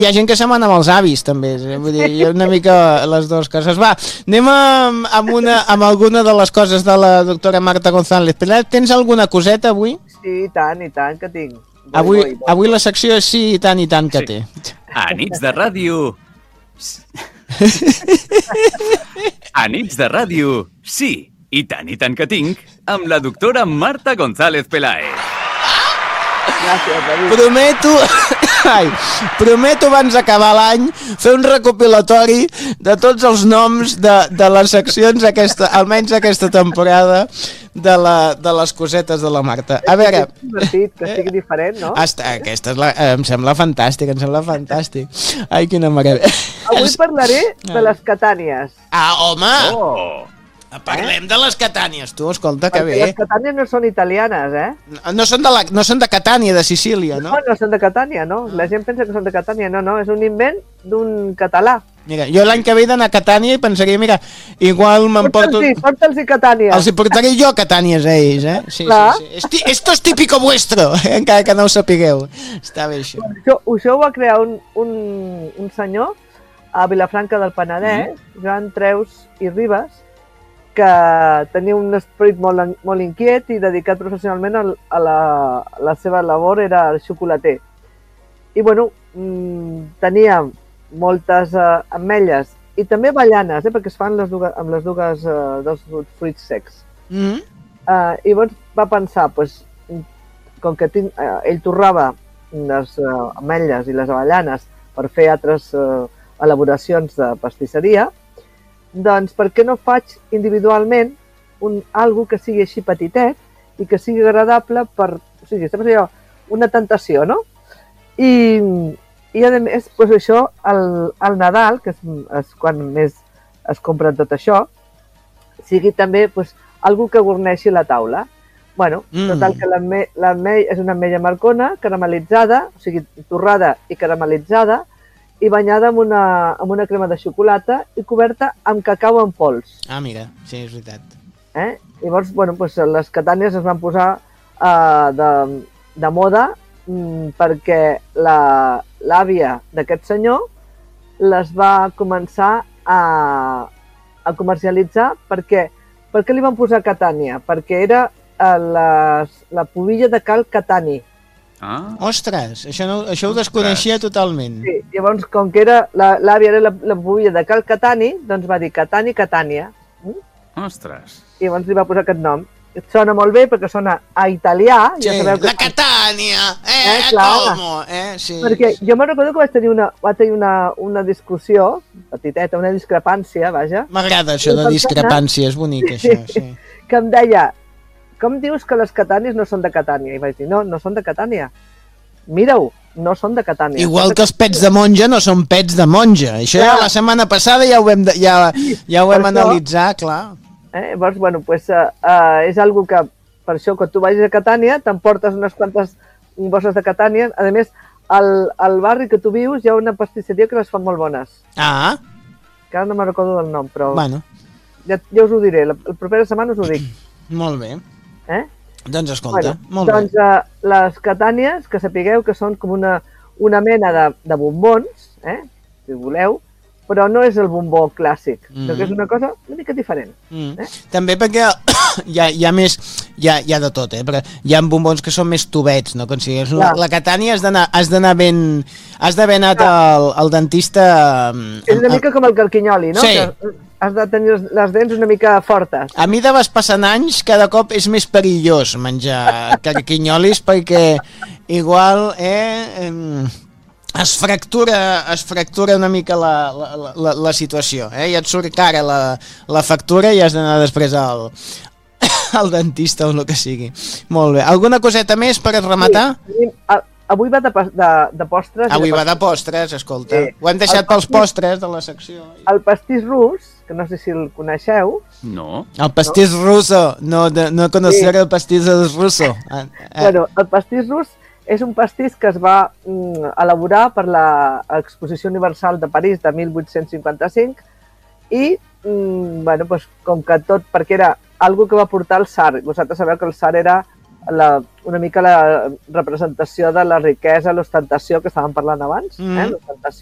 Hi ha gent que se m'ha amb els avis, també. Vull dir, hi ha una mica les dues coses. Va, anem amb alguna de les coses de la doctora Marta González Peláez. Tens alguna coseta avui? Sí, i tant que tinc. Avui la secció és sí, i tant que té. A nits de ràdio... A nits de ràdio, sí, i tant que tinc, amb la doctora Marta González Peláez. Gràcies, David. Prometo abans d'acabar l'any fer un recopilatori de tots els noms de les seccions, almenys aquesta temporada, de les cosetes de la Marta. A veure... És divertit, que sigui diferent, no? Aquesta em sembla fantàstic, Ai, quina meravella. Avui parlaré de les Catànies. Ah, home! Oh! Parlem de les Catànies, tu, escolta, que bé. Perquè les Catànies no són italianes, No són de Catània, de Sicília, no? No són de Catània, no. La gent pensa que són de Catània. No, és un invent d'un català. Mira, jo l'any que ve he d'anar a Catània i pensaria, mira, igual m'emporto... Porta'ls-hi Catània. Els hi portaré jo a Catànies a ells, eh? Sí. Esto es típico vuestro, encara que no ho sapigueu. Està bé, això. Això ho va crear un senyor a Vilafranca del Penedès, Joan Treus i Ribes, que tenia un esperit molt inquiet i dedicat professionalment a la seva labor, era el xocolater. I, bueno, tenia moltes ametlles i també avellanes, perquè es fan amb les dues dels fruits secs. I llavors va pensar, com que ell torrava les ametlles i les avellanes per fer altres elaboracions de pastisseria, doncs per què no faig individualment algo que sigui així petitet i que sigui agradable o sigui, sempre allò, una tentació, no? I a més, això, al Nadal, que és quan més es compra tot això, sigui també algo que guarneixi la taula. Bueno, total que l'ametlla és una ametlla marcona, caramel·litzada, o sigui, torrada i caramel·litzada, i banyada amb una crema de xocolata i coberta amb cacau en pols. Ah, mira, sí, és veritat. Llavors, bueno, les Catànies es van posar de moda perquè l'àvia d'aquest senyor les va començar a comercialitzar perquè... Per què li van posar Catània? Perquè era la pubilla de Cal Catani. Ostres, això ho desconeixia totalment. Sí, llavors, com que l'àvia era la pubilla de Cal Catani, doncs va dir Catània. Ostres. I llavors li va posar aquest nom. Sona molt bé perquè sona a italià. Sí, la Catània, como, sí. Perquè jo me'n recordo que vaig tenir una discussió, petiteta, una discrepància, vaja. M'agrada això de discrepància, és bonic això, sí. Que em deia, com dius que les Catànies no són de Catània? I vaig dir, no són de Catània. Mira-ho, no són de Catània. Igual que els pets de monja no són pets de monja. Això ja la setmana passada ja ho vam analitzar, clar. Llavors, bueno, és algo que, per això, quan tu vagis a Catània, t'emportes unes quantes bosses de Catània. A més, al barri que tu vius hi ha una pastisseria que les fan molt bones. Ah. Que ara no me'n recordo del nom, però... Bueno. Ja us ho diré, la propera setmana us ho dic. Molt bé. Doncs escolta, molt bé. Doncs les Catànies, que sapigueu que són com una mena de bombons, si voleu, però no és el bombó clàssic, sinó que és una cosa una mica diferent. També perquè hi ha de tot, però hi ha bombons que són més tubets, no? La Catània has d'haver anat al dentista... És una mica com el carquinyoli, no? Sí. Has de tenir les dents una mica fortes. A mi de vas passant anys, cada cop és més perillós menjar carquinyolis perquè igual es fractura una mica la situació, ja et surt cara la factura i has d'anar després al dentista o el que sigui. Molt bé. Alguna coseta més per rematar? Sí, avui va de postres. Avui va de postres, escolta. Ho hem deixat pels postres de la secció. El pastís rus, que no sé si el coneixeu. No. El pastís ruso. No conocer el pastís ruso. Bueno, el pastís rus és un pastís que es va elaborar per l'Exposició Universal de París de 1855 i, com que tot, perquè era algo que va portar el tsar. Vosaltres sabeu que el tsar era una mica la representació de la riquesa, l'ostentació que estàvem parlant abans, l'ostentació